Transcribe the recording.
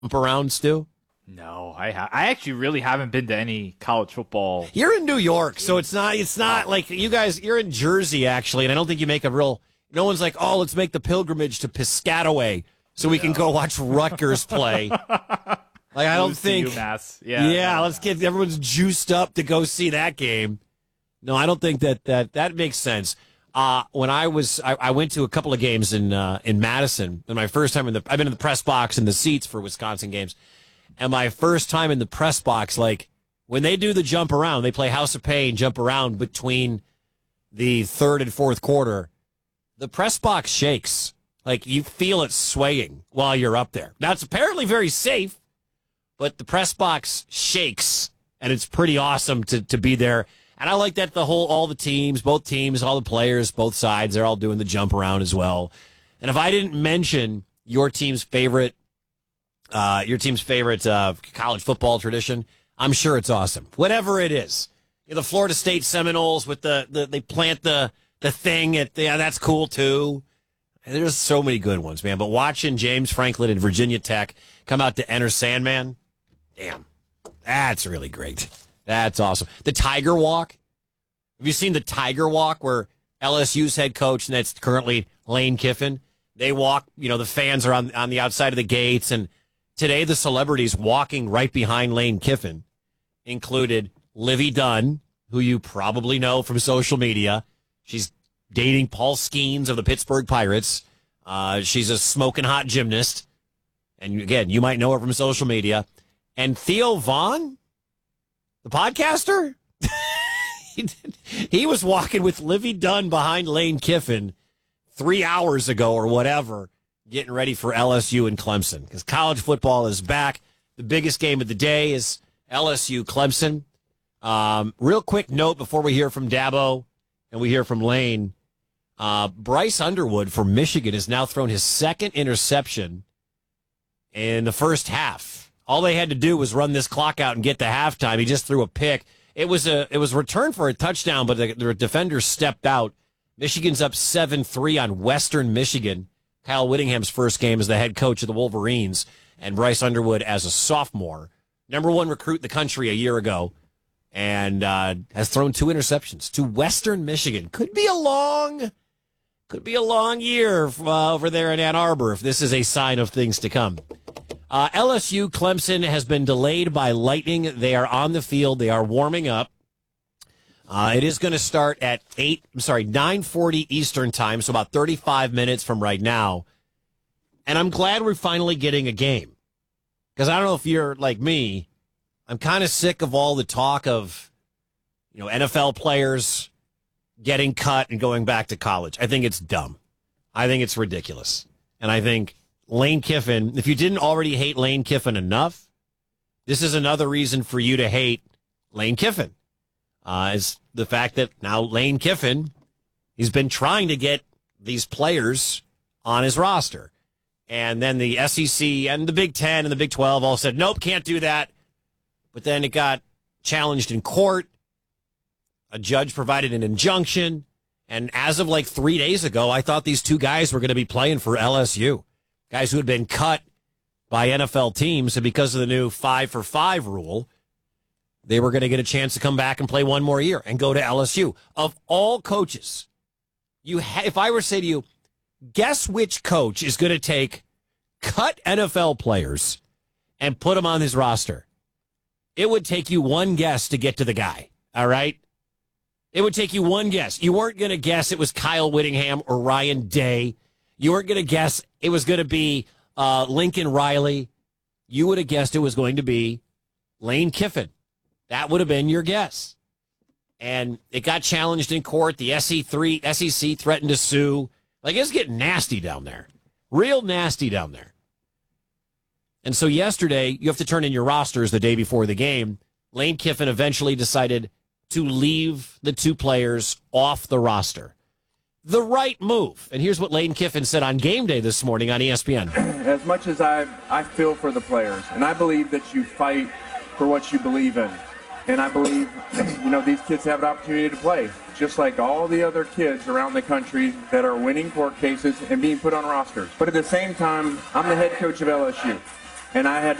jump around, Stu? No, I actually really haven't been to any college football. You're in New York, so it's not like you guys. You're in Jersey, actually, and I don't think you make a real. No one's like, oh, let's make the pilgrimage to Piscataway so we can go watch Rutgers play. Like, I don't think. UMass. Yeah, let's get everyone's juiced up to go see that game. No, I don't think that makes sense. When I went to a couple of games in Madison, and my first time I've been in the press box in the seats for Wisconsin games, and my first time in the press box, like when they do the jump around, they play House of Pain, jump around between the third and fourth quarter. The press box shakes, like you feel it swaying while you're up there. Now it's apparently very safe, but the press box shakes, and it's pretty awesome to be there. And I like that all the teams, both teams, all the players, both sides, they're all doing the jump around as well. And if I didn't mention your team's favorite college football tradition, I'm sure it's awesome. Whatever it is. The Florida State Seminoles with they plant the thing that's cool too. And there's so many good ones, man. But watching James Franklin and Virginia Tech come out to enter Sandman, damn, that's really great. That's awesome. The Tiger Walk. Have you seen the Tiger Walk where LSU's head coach, and that's currently Lane Kiffin, they walk, the fans are on the outside of the gates, and today the celebrities walking right behind Lane Kiffin included Livy Dunn, who you probably know from social media. She's dating Paul Skeens of the Pittsburgh Pirates. She's a smoking hot gymnast. And again, you might know her from social media. And Theo Vaughn, the podcaster, he was walking with Livy Dunn behind Lane Kiffin 3 hours ago or whatever, getting ready for LSU and Clemson because college football is back. The biggest game of the day is LSU Clemson. Real quick note before we hear from Dabo and we hear from Lane. Bryce Underwood from Michigan has now thrown his second interception in the first half. All they had to do was run this clock out and get to halftime. He just threw a pick. It was returned for a touchdown, but the defender stepped out. Michigan's up 7-3 on Western Michigan. Kyle Whittingham's first game as the head coach of the Wolverines, and Bryce Underwood as a sophomore. Number one recruit in the country a year ago, and has thrown 2 interceptions to Western Michigan. Could be a long year over there in Ann Arbor if this is a sign of things to come. LSU Clemson has been delayed by lightning. They are on the field. They are warming up. It is going to start at 9:40 Eastern time, so about 35 minutes from right now. And I'm glad we're finally getting a game. Because I don't know if you're like me, I'm kind of sick of all the talk of, NFL players getting cut and going back to college. I think it's dumb. I think it's ridiculous. And I think Lane Kiffin, if you didn't already hate Lane Kiffin enough, this is another reason for you to hate Lane Kiffin. Is the fact that now Lane Kiffin, he's been trying to get these players on his roster. And then the SEC and the Big Ten and the Big 12 all said, nope, can't do that. But then it got challenged in court. A judge provided an injunction. And as of like 3 days ago, I thought these 2 guys were going to be playing for LSU. Guys who had been cut by NFL teams. And because of the new 5-for-5 rule, they were going to get a chance to come back and play one more year and go to LSU. Of all coaches, if I were to say to you, guess which coach is going to take cut NFL players and put them on his roster? It would take you one guess to get to the guy, all right? It would take you one guess. You weren't going to guess it was Kyle Whittingham or Ryan Day. You weren't going to guess it was going to be Lincoln Riley. You would have guessed it was going to be Lane Kiffin. That would have been your guess. And it got challenged in court. The SEC threatened to sue. Like, it's getting nasty down there. Real nasty down there. And so yesterday, you have to turn in your rosters the day before the game. Lane Kiffin eventually decided to leave the 2 players off the roster. The right move. And here's what Lane Kiffin said on game day this morning on ESPN. As much as I feel for the players, and I believe that you fight for what you believe in. And I believe, these kids have an opportunity to play, just like all the other kids around the country that are winning court cases and being put on rosters. But at the same time, I'm the head coach of LSU. and I had